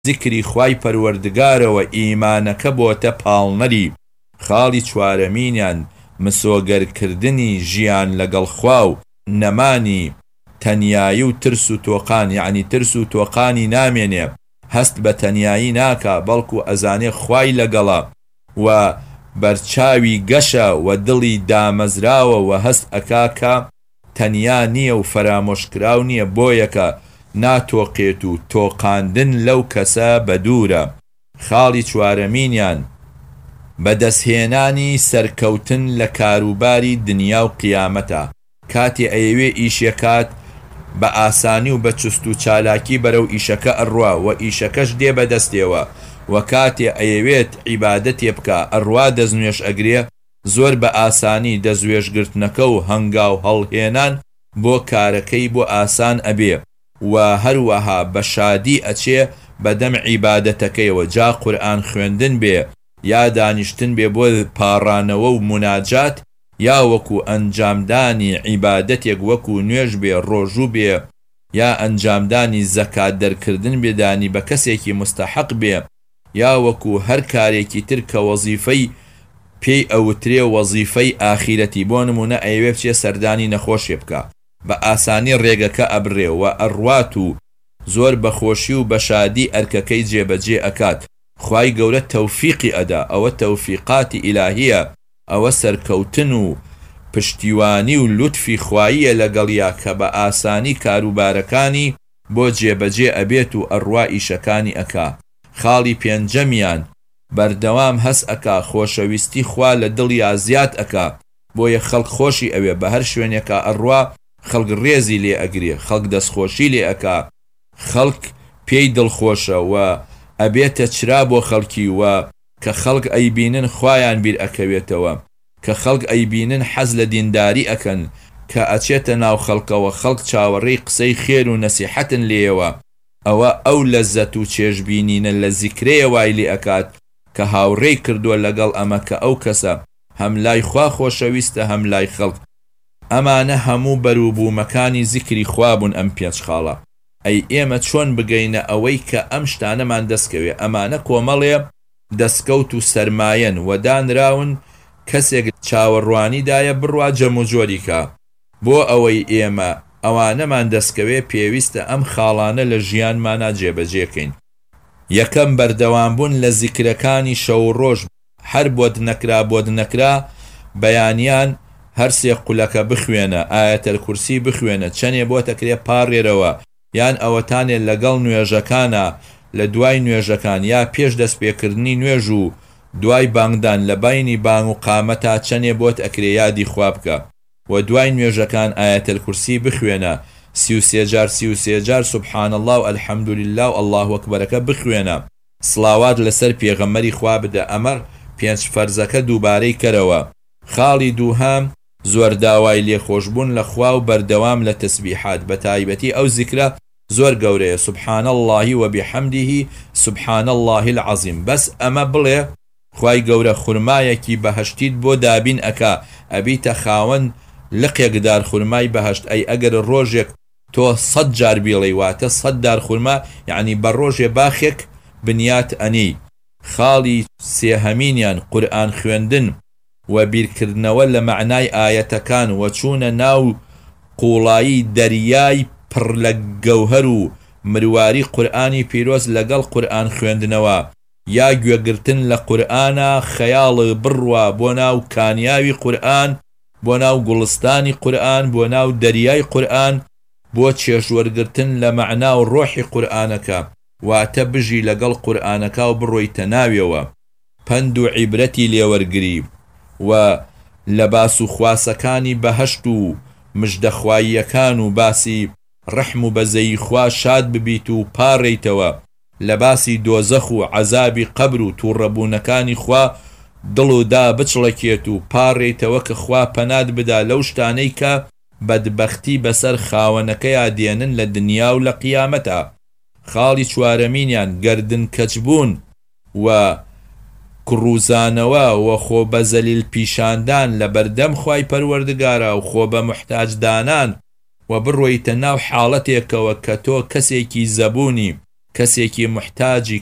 ذکری خوای پەروەردگارەوە ئیمانەکە بۆتە پاڵنەری. خاڵی چوارەمینیان مسۆگەرکردنی ژیان لەگەڵ خوا و نەمانی تەنیایی و ترس و تۆقان، یعنی ترس و تۆقانی نامێنێ، هەست بە تەنیایی ناکە بەڵکو ئەزانێ خوای لەگەڵە و بەرچاوی گەشە و دڵی دامەزراوە و هەست ئەکاکە تەنیا نییە و فەرامۆشکراو نییە، بۆیەکە ناتۆقێت و تۆقاندن لەو کەسە بە دوورە. خاڵی چوارەمینیان بەدەستهێنانی سەرکەوتن لە کاروباری دنیا و قیامەتە. کاتی ئەیەوێ ئیشەکات بە ئاسانی و بە چست و چالاکی بەرەو ئیشەکە ئەڕوا و ئیشەکەش دێ بەدەستێوە، و کاتێ ئەیەوێت عیبادەتێ بکە ئەڕوا دەستنوێش ئەگرێ، زۆر بە ئاسانی دەستنوێشگرتنەکە و هەنگاو هەڵهێنان بۆ کارەکەی بۆ ئاسان ئەبێ و هەروەها بە شادی ئەچێ بەدەم عیبادەتەکەیەوە، جا قورئان خوێندن بێ یا دانیشتن بێ بۆ پاڕانەوە و مناجات، یا وەکو ئەنجامدانی عیبادەتێک وەکو نوێژ بێ، ڕۆژوو بێ، یا ئەنجامدانی زەکات دەرکردن بێدانی بە کەسێکی مستحق بێ، یا وەکو هەر کارێکی تر کە وەزیفەی پێی ئەوترێ وەزیفەی ئاخیرەتی. بۆ نمونە ئەیەوێ بچێ سەردانی نەخۆشیێ بکە، بە ئاسانی ڕێگەکە ئەبڕێ و ئەڕوات و زۆر بەخۆشی و بە شادی ئەرکەکەی جێبەجێ ئەکات. خوای گەورە تەوفیقی ئەدا، ئەوە تەوفیقاتی ئیلاهیە، ئەوە سەرکەوتن و پشتیوانی و لوتفی خواییە لەگەڵیا کە بە ئاسانی کاروبارەکانی بۆ جێبەجێ ئەبێت و ئەڕوا ئیشەکانی ئەکا. خاڵی پێنجەمیان بەردەوام هەست ئەکا خۆشەویستی خوا لە دڵیا زیاد ئەکا، بۆیە خەڵک خۆشی ئەوێ بە هەر شوێنێکە ئەڕوا خەڵک ڕێزی لێ ئەگرێ، خەڵک دەستخۆشی لێ ئەکا، خەڵک پێی دڵخۆشە و ئەبێتە چرا بۆ خەڵکی، و کە خەڵک ئەیبینن خوایان بیر ئەکەوێتەوە، کە خەڵک ئەیبینن حەز لە دینداری ئەکەن، کە ئەچێتە ناو خەڵکەوە خەڵک چاوەڕێی قسەی خێر و نەسیحەتن لێەوە، ئەوە ئەو لەزەت و چێژبینینە لە زیکرەیە وای لێ ئەکات کە هاوڕێی کردووە لەگەڵ ئەمە کە ئەو کەسە هەم لای خوا خۆشەویستە هەم لای خەڵک. ئەمانە هەموو بەرووبوومەکانی زیکری خوا بوون ئەم پێنج خاڵە. ئەی ئێمە چۆن بگەینە ئەوەی کە ئەم شتانەمان دەستکەوێ؟ ئەمانە کۆمەڵێ دەستکەوت و سەرمایەن و دانراون کەسێک چاوەڕوانیدایە بڕوا جەمو جۆریکە. بۆ ئەوەی ئێمە ئەوانەمان دەستکەوێ پێویستە ئەم خاڵانە لە ژیانمانە جێبەجێکەین. یەکەم بەردەوامبوون لە زیکرەکانی شەو ڕۆژ، هەر بۆت نەکرا بەیانیان هەر سێ قولەکە بخوێنە، ئایەتەل کورسی بخوێنە، چەندێ بۆ تەکرێ پاڕێرەوە، یان ئەوەتانێ لەگەڵ نوێژەکانە لە دوای نوێژەکان یا پێش دەستپێکردنی نوێژ و دوای بانگدان لە باینی بانگ و قامەتا چەندێ بۆت ئەکرێ یادی خوا بکە و دوای نوێژەکان ئایەتەل کورسی بخوێنە 33 جار 33 جار سبحان الله و الحەمدولله و الله ئەکبەرەکە بخوێنە، سڵاوات لەسەر پێغەمبەری خوا بدە. ئەمە پێنج فەرزەکە دووبارەی کەرەوە. خاڵی دووهەم زۆر داوای لێخۆشبوون لە خوا و بەردەوام لە تەسبیحات، بە تایبەتی ئەو زیکرە زۆر گەورەیە، سبحان الله و بحەمده سبحان الله العظیم. بەس ئەمە بڵێ خوای گەورە خورمایەکی بەهەشتیت بۆ دابین ئەکا، ئەبیتە خاوەن لقێکدار خورمای بەهەشت. ئەی ئەگەر ڕۆژێک تۆ 100 جار بیڵێ واتە 100 دار خورما، یعنی بە ڕۆژێ باخێک بنیات ئەنی. خاڵی سێهەمینیان قورئان خوێندن و بیرکردنەوە لە معنای ئاەتەکان و چوونە ناو قوڵایی دەریای پڕ لە گەوهەر و مرواری قورئانی پیرۆز لەگەڵ قورئان خوێندنەوە، یا گوێگرتن لە قورئانە خەیاڵ بڕوا بۆ ناو کانیاوی قورئان، بۆ ناو گوڵستانی قورئان، بۆ ناو دەریای قورئان، بۆ چێژوەرگرتن لە مەعنا و ڕۆحی قورئانەکە، واتە بژی لەگەڵ قورئانەکە و بڕۆیتە ناویەوە، پند و عیبرەتی لێوەرگری و لە باس و خواسەکانی بەهەشت و مژدەخواییەکان و باسی ڕەحم و بەزەی خوا شاد ببیت و پاڕێیتەوە، لە باسی دۆزەخ و عەزابی قەبر و تووڕەبوونەکانی خوا دڵ و دا بچڵەکێت و پاڕێیتەوە کە خوا پەنات بدا لەو شتانەی کە بەدبەختی بەسەر خاوەنەکەیە دێنن لە دنیا و لە قیامەتە. خاڵی چوارەمینیان گەردن کەچبوون و کڕوزانەوە و خۆ بە زەلیل پیشاندان لە بەردەم خوای پەروەردگارە و خۆ بە محتاجدانان و بڕۆیتە ناو حاڵەتێکەوە کە تۆ کەسێکی زەبوونی کەسێکی محتاجی